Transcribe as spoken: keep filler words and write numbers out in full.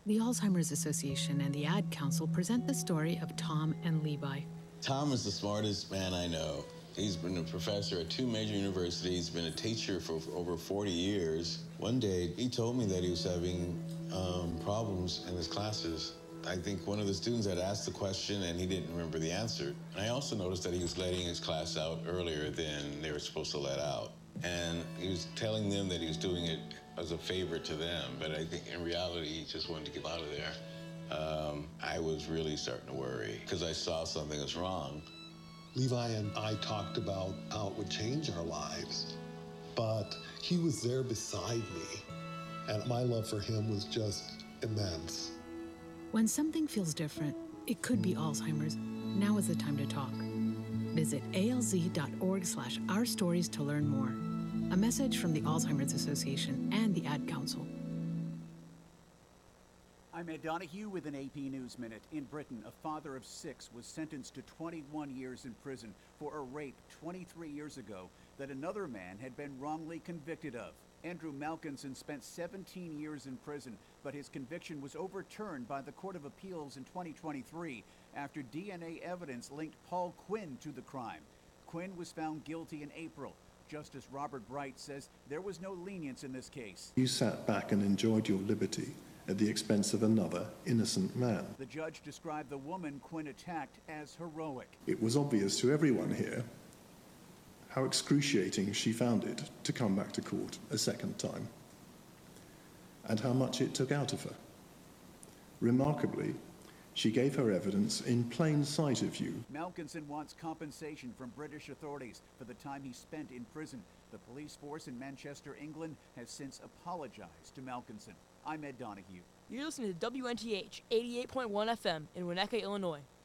The Alzheimer's Association and the Ad Council present the story of Tom and Levi. Tom is the smartest man I know. He's been a professor at two major universities, been a teacher for over forty years. One day, he told me that he was having um, problems in his classes. I think one of the students had asked the question and he didn't remember the answer. And I also noticed that he was letting his class out earlier than they were supposed to let out. And he was telling them that he was doing it as a favor to them, but I think in reality, he just wanted to get out of there. Um, I was really starting to worry because I saw something was wrong. Levi and I talked about how it would change our lives, but he was there beside me, and my love for him was just immense. When something feels different, it could be Alzheimer's. Now is the time to talk. Visit alz.org slash our stories to learn more. A message from the Alzheimer's Association and the Ad Council. I'm Ed Donahue with an A P News Minute. In Britain, a father of six was sentenced to twenty-one years in prison for a rape twenty-three years ago that another man had been wrongly convicted of. Andrew Malkinson spent seventeen years in prison, but his conviction was overturned by the Court of Appeals in twenty twenty-three after D N A evidence linked Paul Quinn to the crime. Quinn was found guilty in April. Justice Robert Bright says there was no lenience in this case. You sat back and enjoyed your liberty at the expense of another innocent man. The judge described the woman Quinn attacked as heroic. It was obvious to everyone here how excruciating she found it to come back to court a second time, and how much it took out of her. Remarkably, she gave her evidence in plain sight of you. Malkinson wants compensation from British authorities for the time he spent in prison. The police force in Manchester, England, has since apologized to Malkinson. I'm Ed Donahue. You're listening to W N T H eighty-eight point one F M in Winnetka, Illinois.